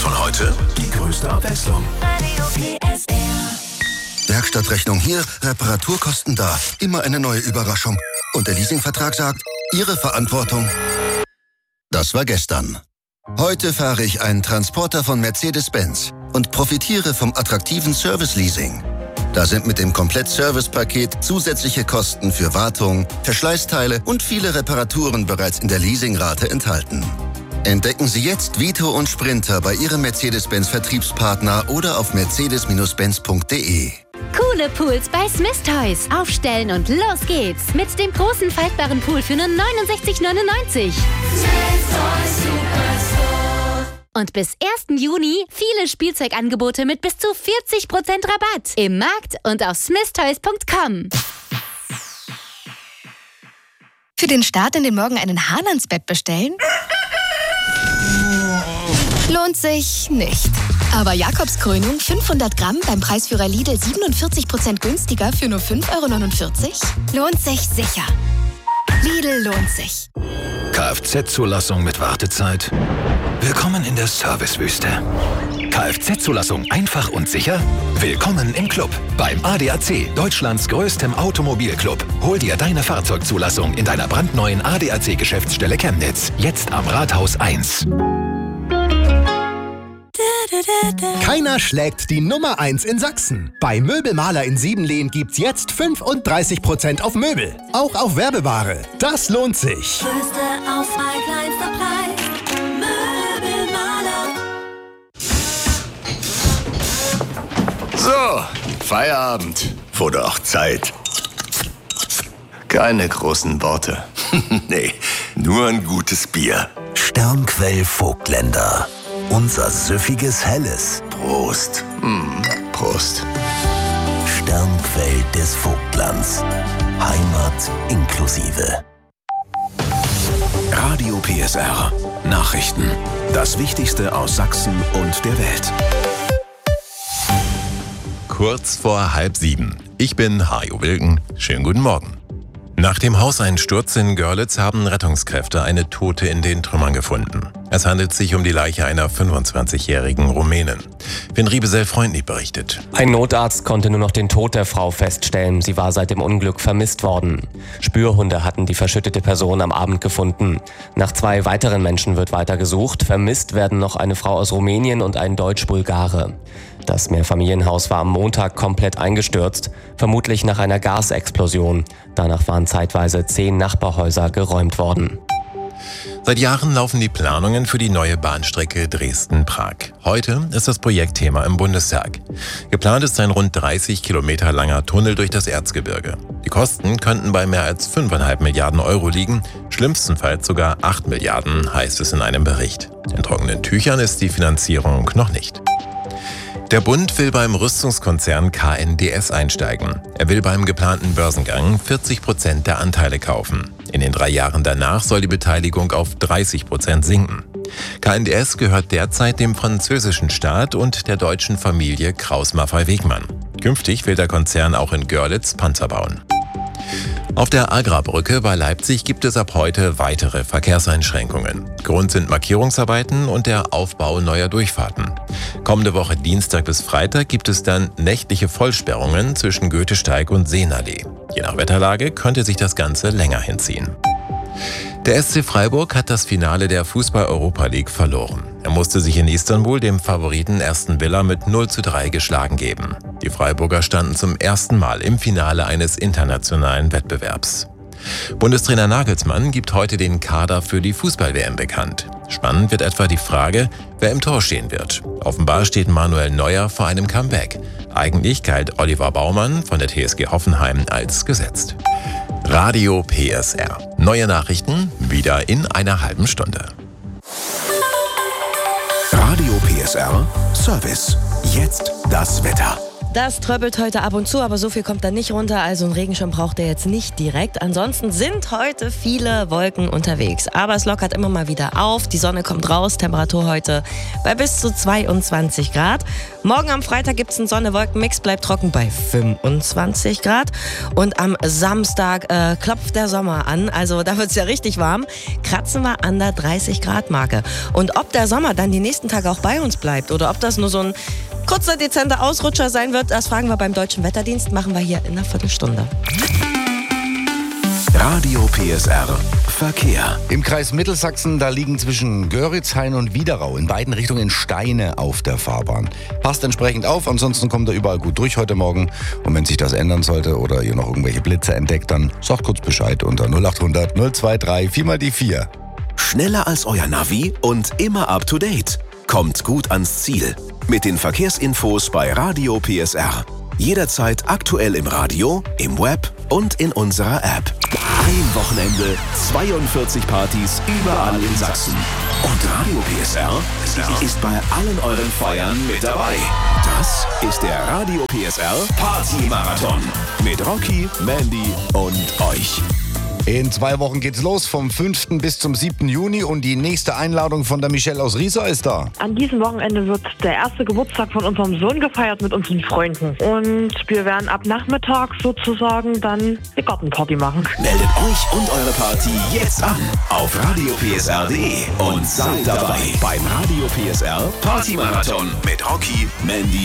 von heute, die größte Abwechslung. Radio PSR. Werkstattrechnung hier, Reparaturkosten da. Immer eine neue Überraschung. Und der Leasingvertrag sagt, Ihre Verantwortung. Das war gestern. Heute fahre ich einen Transporter von Mercedes-Benz und profitiere vom attraktiven Service-Leasing. Da sind mit dem Komplett-Service-Paket zusätzliche Kosten für Wartung, Verschleißteile und viele Reparaturen bereits in der Leasingrate enthalten. Entdecken Sie jetzt Vito und Sprinter bei Ihrem Mercedes-Benz-Vertriebspartner oder auf mercedes-benz.de. Coole Pools bei Smith Toys. Aufstellen und los geht's. Mit dem großen faltbaren Pool für nur 69,99. Und bis 1. Juni viele Spielzeugangebote mit bis zu 40% Rabatt. Im Markt und auf smithtoys.com. Für den Start in den Morgen einen Hahn ans Bett bestellen? Lohnt sich nicht. Aber Jakobskrönung 500 Gramm beim Preisführer Lidl 47% günstiger für nur 5,49 €? Lohnt sich sicher. Lidl lohnt sich. Kfz-Zulassung mit Wartezeit? Willkommen in der Servicewüste. Kfz-Zulassung einfach und sicher? Willkommen im Club. Beim ADAC, Deutschlands größtem Automobilclub. Hol dir deine Fahrzeugzulassung in deiner brandneuen ADAC-Geschäftsstelle Chemnitz. Jetzt am Rathaus 1. Keiner schlägt die Nummer 1 in Sachsen. Bei Möbelmaler in Siebenlehn gibt's jetzt 35% auf Möbel. Auch auf Werbeware. Das lohnt sich. Größte Auswahl, kleinster Preis. Möbelmaler. So, Feierabend. Wurde auch Zeit. Keine großen Worte. Nee, nur ein gutes Bier. Sternquell Vogtländer. Unser süffiges Helles. Prost. Prost. Sternquell des Vogtlands. Heimat inklusive. Radio PSR. Nachrichten. Das Wichtigste aus Sachsen und der Welt. Kurz vor 6:30. Ich bin Hajo Wilken. Schönen guten Morgen. Nach dem Hauseinsturz in Görlitz haben Rettungskräfte eine Tote in den Trümmern gefunden. Es handelt sich um die Leiche einer 25-jährigen Rumänin. Finn Riebesell-Freundlich berichtet. Ein Notarzt konnte nur noch den Tod der Frau feststellen. Sie war seit dem Unglück vermisst worden. Spürhunde hatten die verschüttete Person am Abend gefunden. Nach 2 weiteren Menschen wird weiter gesucht. Vermisst werden noch eine Frau aus Rumänien und ein Deutsch-Bulgare. Das Mehrfamilienhaus war am Montag komplett eingestürzt, vermutlich nach einer Gasexplosion. Danach waren zeitweise 10 Nachbarhäuser geräumt worden. Seit Jahren laufen die Planungen für die neue Bahnstrecke Dresden-Prag. Heute ist das Projektthema im Bundestag. Geplant ist ein rund 30 Kilometer langer Tunnel durch das Erzgebirge. Die Kosten könnten bei mehr als 5,5 Milliarden Euro liegen, schlimmstenfalls sogar 8 Milliarden, heißt es in einem Bericht. In trockenen Tüchern ist die Finanzierung noch nicht. Der Bund will beim Rüstungskonzern KNDS einsteigen. Er will beim geplanten Börsengang 40% der Anteile kaufen. In den 3 Jahren danach soll die Beteiligung auf 30% sinken. KNDS gehört derzeit dem französischen Staat und der deutschen Familie Krauss-Maffei-Wegmann. Künftig will der Konzern auch in Görlitz Panzer bauen. Auf der Agrarbrücke bei Leipzig gibt es ab heute weitere Verkehrseinschränkungen. Grund sind Markierungsarbeiten und der Aufbau neuer Durchfahrten. Kommende Woche Dienstag bis Freitag gibt es dann nächtliche Vollsperrungen zwischen Goethesteig und Seenallee. Je nach Wetterlage könnte sich das Ganze länger hinziehen. Der SC Freiburg hat das Finale der Fußball-Europa League verloren. Er musste sich in Istanbul dem Favoriten Aston Villa mit 0:3 geschlagen geben. Die Freiburger standen zum ersten Mal im Finale eines internationalen Wettbewerbs. Bundestrainer Nagelsmann gibt heute den Kader für die Fußball-WM bekannt. Spannend wird etwa die Frage, wer im Tor stehen wird. Offenbar steht Manuel Neuer vor einem Comeback. Eigentlich galt Oliver Baumann von der TSG Hoffenheim als gesetzt. Radio PSR. Neue Nachrichten wieder in einer halben Stunde. Radio PSR Service. Jetzt das Wetter. Das tröppelt heute ab und zu, aber so viel kommt da nicht runter. Also einen Regenschirm braucht ihr jetzt nicht direkt. Ansonsten sind heute viele Wolken unterwegs. Aber es lockert immer mal wieder auf. Die Sonne kommt raus. Temperatur heute bei bis zu 22 Grad. Morgen am Freitag gibt es einen Sonne-Wolken-Mix. Bleibt trocken bei 25 Grad. Und am Samstag klopft der Sommer an. Also da wird es ja richtig warm. Kratzen wir an der 30-Grad-Marke. Und ob der Sommer dann die nächsten Tage auch bei uns bleibt oder ob das nur so ein kurzer, dezenter Ausrutscher sein wird, das fragen wir beim Deutschen Wetterdienst. Machen wir hier in einer Viertelstunde. Radio PSR Verkehr. Im Kreis Mittelsachsen, da liegen zwischen Göritzhain und Wiederau in beiden Richtungen Steine auf der Fahrbahn. Passt entsprechend auf, ansonsten kommt ihr überall gut durch heute Morgen. Und wenn sich das ändern sollte oder ihr noch irgendwelche Blitze entdeckt, dann sagt kurz Bescheid unter 0800 023 4x4. Schneller als euer Navi und immer up to date. Kommt gut ans Ziel. Mit den Verkehrsinfos bei Radio PSR. Jederzeit aktuell im Radio, im Web und in unserer App. Ein Wochenende, 42 Partys überall in Sachsen. Und Radio PSR ist bei allen euren Feiern mit dabei. Das ist der Radio PSR Party-Marathon. Mit Rocky, Mandy und euch. In 2 Wochen geht's los, vom 5. bis zum 7. Juni und die nächste Einladung von der Michelle aus Riesa ist da. An diesem Wochenende wird der erste Geburtstag von unserem Sohn gefeiert mit unseren Freunden. Und wir werden ab Nachmittag sozusagen dann eine Gartenparty machen. Meldet euch und eure Party jetzt an auf radiopsr.de und seid dabei beim Radio PSR Party-Marathon mit Rocky, Mandy